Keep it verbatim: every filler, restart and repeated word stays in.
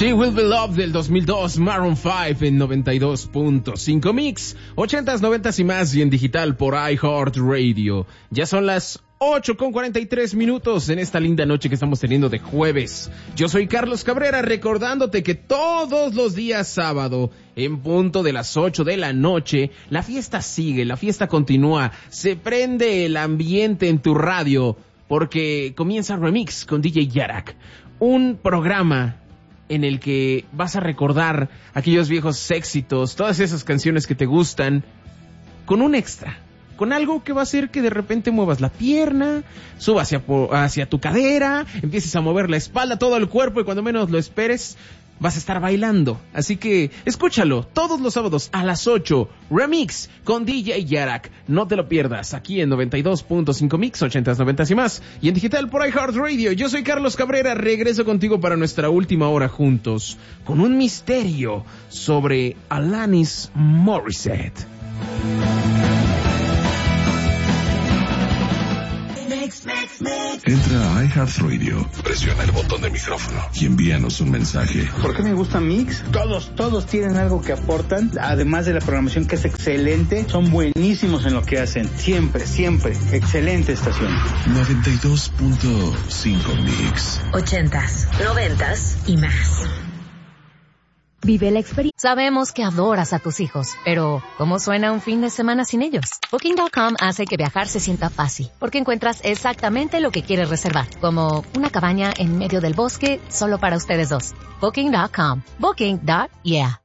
She Will Be Loved del dos mil dos, Maroon cinco en noventa y dos punto cinco Mix, ochentas, noventas y más, y en digital por iHeartRadio. Ya son las ocho con cuarenta y tres minutos en esta linda noche que estamos teniendo de jueves. Yo soy Carlos Cabrera, recordándote que todos los días sábado, en punto de las ocho de la noche, la fiesta sigue, la fiesta continúa, se prende el ambiente en tu radio, porque comienza Remix con D J Yarak, un programa en el que vas a recordar aquellos viejos éxitos, todas esas canciones que te gustan, con un extra, con algo que va a hacer que de repente muevas la pierna, subas hacia, hacia tu cadera, empieces a mover la espalda, todo el cuerpo, y cuando menos lo esperes, vas a estar bailando. Así que escúchalo todos los sábados a las ocho, Remix con D J Yarak. No te lo pierdas, aquí en noventa y dos punto cinco Mix, ochentas, noventas y más, y en digital por iHeartRadio. Yo soy Carlos Cabrera, regreso contigo para nuestra última hora juntos, con un misterio sobre Alanis Morissette. Entra a iHeartRadio, presiona el botón de micrófono y envíanos un mensaje. ¿Por qué me gusta Mix? Todos, todos tienen algo que aportan, además de la programación que es excelente, son buenísimos en lo que hacen, siempre, siempre, excelente estación. noventa y dos punto cinco Mix. Ochentas, noventas y más. Vive la experiencia. Sabemos que adoras a tus hijos, pero ¿cómo suena un fin de semana sin ellos? Booking punto com hace que viajar se sienta fácil, porque encuentras exactamente lo que quieres reservar, como una cabaña en medio del bosque solo para ustedes dos. Booking punto com. Booking. Yeah.